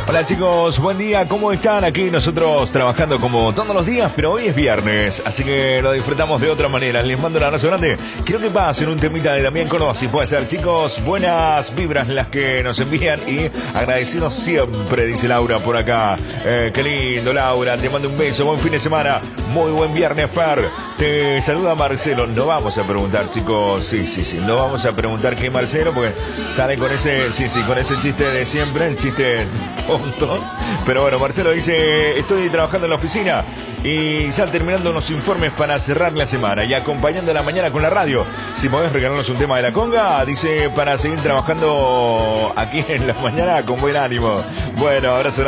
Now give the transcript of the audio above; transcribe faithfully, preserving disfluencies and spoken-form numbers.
Hola chicos, buen día, ¿cómo están? Aquí nosotros trabajando como todos los días, pero hoy es viernes, así que lo disfrutamos de otra manera. Les mando un abrazo grande. Quiero que pasen un temita de Damián Córdoba, si puede ser. Chicos, buenas vibras las que nos envían y agradecidos siempre, dice Laura por acá. Eh, qué lindo, Laura, te mando un beso, buen fin de semana, muy buen viernes, Fer. Te saluda Marcelo. No vamos a preguntar, chicos, sí, sí, sí, no vamos a preguntar qué Marcelo, porque sale con ese, sí, sí, con ese chiste de siempre, el chiste tonto. Pero bueno, Marcelo dice, estoy trabajando en la oficina y ya terminando unos informes para cerrar la semana y acompañando la mañana con la radio. Si podés regalarnos un tema de la conga, dice, para seguir trabajando aquí en la mañana con buen ánimo. Bueno, abrazo.